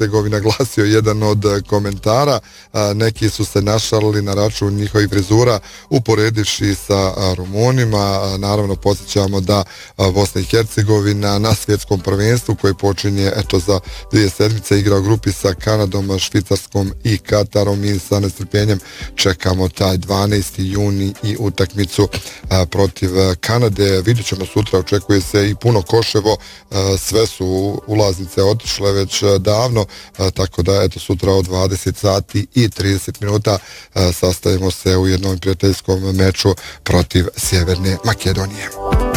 Hercegovina, glasio jedan od komentara. Neki su se našalili na račun njihovih frizura, uporedivši sa Rumunima. Naravno, podsjećamo da Bosna i Hercegovina na svjetskom prvenstvu koje počinje za 2 sedmice igra u grupi sa Kanadom, Švicarskom i Katarom. Mi sa nestrpljenjem čekamo taj 12. juni i utakmicu protiv Kanade. Vidjet ćemo sutra, očekuje se i puno koševo, sve su ulaznice otišle već davno, tako da sutra od 20 sati i 30 minuta sastavimo se u jednom prijateljskom meču protiv Sjeverne Makedonije.